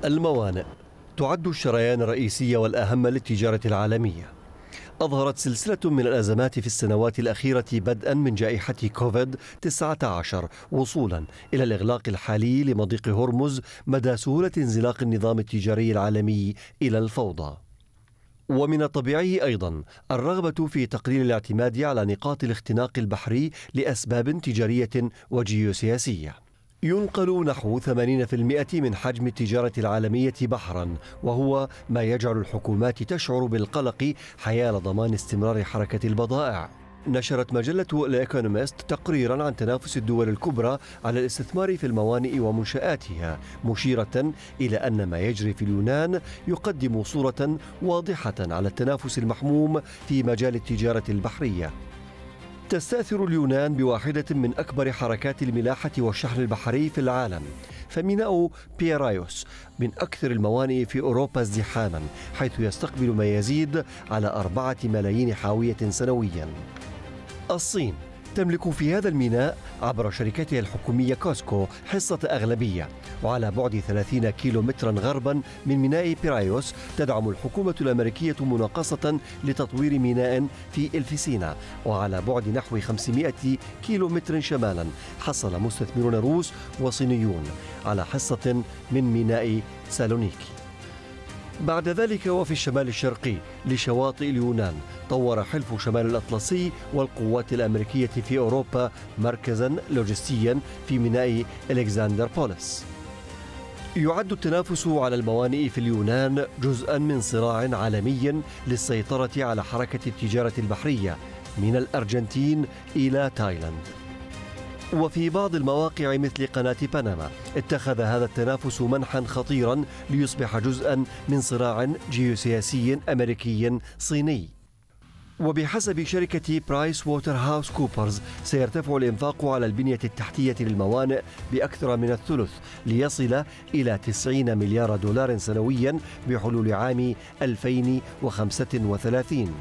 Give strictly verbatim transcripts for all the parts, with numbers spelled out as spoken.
الموانئ تعد الشريان الرئيسي والأهم للتجارة العالمية. أظهرت سلسلة من الأزمات في السنوات الأخيرة بدءا من جائحة كوفيد تسعة عشر وصولا إلى الإغلاق الحالي لمضيق هرمز مدى سهولة انزلاق النظام التجاري العالمي إلى الفوضى. ومن الطبيعي أيضا الرغبة في تقليل الاعتماد على نقاط الاختناق البحري لأسباب تجارية وجيوسياسية. ينقل نحو ثمانين بالمئة من حجم التجارة العالمية بحرا، وهو ما يجعل الحكومات تشعر بالقلق حيال ضمان استمرار حركة البضائع. نشرت مجلة الإيكونومست تقريرا عن تنافس الدول الكبرى على الاستثمار في الموانئ ومنشآتها، مشيرة إلى أن ما يجري في اليونان يقدم صورة واضحة على التنافس المحموم في مجال التجارة البحرية. تستأثر اليونان بواحدة من أكبر حركات الملاحة والشحن البحري في العالم، فميناء بيرايوس من أكثر الموانئ في أوروبا ازدحاما، حيث يستقبل ما يزيد على أربعة ملايين حاوية سنويا. الصين تملك في هذا الميناء عبر شركتها الحكومية كوسكو حصة أغلبية، وعلى بعد ثلاثين كيلو مترا غربا من ميناء بيرايوس تدعم الحكومة الأمريكية مناقصة لتطوير ميناء في إلفسينا، وعلى بعد نحو خمسمائة كيلو متر شمالا حصل مستثمرون روس وصينيون على حصة من ميناء سالونيكي. بعد ذلك وفي الشمال الشرقي لشواطئ اليونان طور حلف شمال الأطلسي والقوات الأمريكية في أوروبا مركزا لوجستيا في ميناء إلكسندر بوليس. يعد التنافس على الموانئ في اليونان جزءا من صراع عالمي للسيطرة على حركة التجارة البحرية من الأرجنتين إلى تايلاند. وفي بعض المواقع مثل قناة بنما اتخذ هذا التنافس منحا خطيرا ليصبح جزءا من صراع جيوسياسي أمريكي صيني. وبحسب شركة برايس ووتر هاوس كوبرز سيرتفع الإنفاق على البنية التحتية للموانئ بأكثر من الثلث ليصل إلى تسعين مليار دولار سنويا بحلول عام ألفين وخمسة وثلاثين.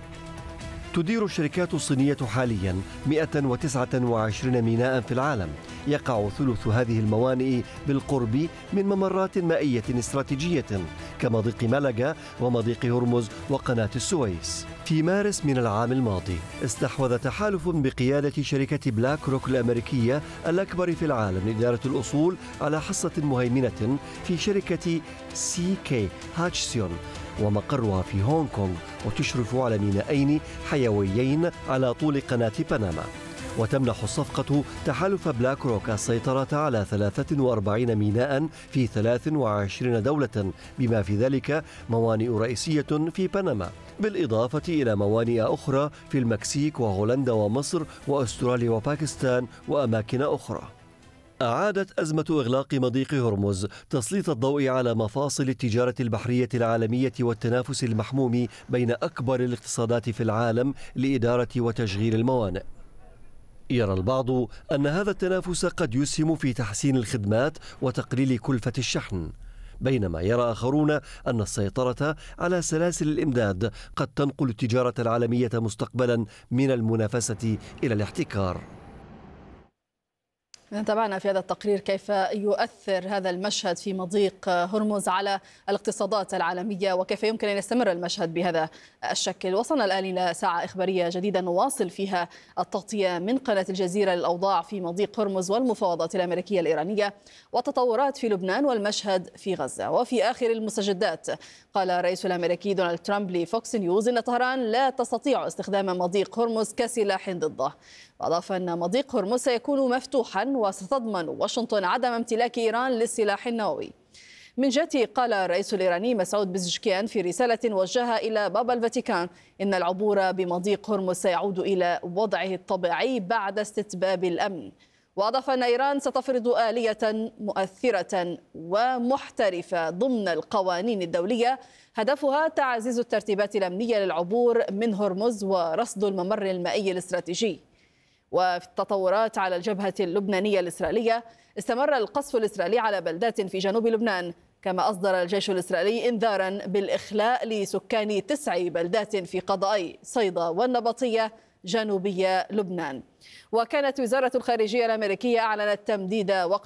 تدير الشركات الصينية حاليا مئة وتسعة وعشرين ميناء في العالم، يقع ثلث هذه الموانئ بالقرب من ممرات مائية استراتيجية كمضيق ملقا ومضيق هرمز وقناة السويس. في مارس من العام الماضي استحوذ تحالف بقيادة شركة بلاك روك الأمريكية الأكبر في العالم لإدارة الأصول على حصة مهيمنة في شركة سي كي هاتشسون، ومقرها في هونغ كونغ، وتشرف على مينائين حيويين على طول قناة بنما. وتمنح الصفقة تحالف بلاك روك السيطرة على ثلاثة وأربعين ميناء في ثلاث وعشرين دولة، بما في ذلك موانئ رئيسية في بنما، بالإضافة إلى موانئ أخرى في المكسيك وهولندا ومصر وأستراليا وباكستان وأماكن أخرى. أعادت أزمة إغلاق مضيق هرمز تسليط الضوء على مفاصل التجارة البحرية العالمية والتنافس المحموم بين أكبر الاقتصادات في العالم لإدارة وتشغيل الموانئ. يرى البعض أن هذا التنافس قد يسهم في تحسين الخدمات وتقليل كلفة الشحن، بينما يرى آخرون أن السيطرة على سلاسل الإمداد قد تنقل التجارة العالمية مستقبلا من المنافسة إلى الاحتكار. تابعنا في هذا التقرير كيف يؤثر هذا المشهد في مضيق هرمز على الاقتصادات العالمية وكيف يمكن أن يستمر المشهد بهذا الشكل. وصلنا الآن إلى ساعة إخبارية جديدة نواصل فيها التغطية من قناة الجزيرة للأوضاع في مضيق هرمز والمفاوضات الأمريكية الإيرانية وتطورات في لبنان والمشهد في غزة. وفي آخر المستجدات قال الرئيس الأمريكي دونالد ترامب لفوكس نيوز أن طهران لا تستطيع استخدام مضيق هرمز كسلاح ضده، وأضاف أن مضيق هرمز سيكون مفتوحا وستضمن واشنطن عدم امتلاك إيران للسلاح النووي. من جهته قال الرئيس الإيراني مسعود بزشكيان في رسالة وجهها إلى بابا الفاتيكان إن العبور بمضيق هرمز سيعود إلى وضعه الطبيعي بعد استتباب الأمن، وأضاف أن إيران ستفرض آلية مؤثرة ومحترفة ضمن القوانين الدولية هدفها تعزيز الترتيبات الأمنية للعبور من هرمز ورصد الممر المائي الاستراتيجي. وفي التطورات على الجبهة اللبنانية الإسرائيلية استمر القصف الإسرائيلي على بلدات في جنوب لبنان، كما أصدر الجيش الإسرائيلي إنذارا بالإخلاء لسكان تسع بلدات في قضائي صيدا والنبطية جنوبية لبنان. وكانت وزارة الخارجية الأمريكية أعلنت تمديد وقت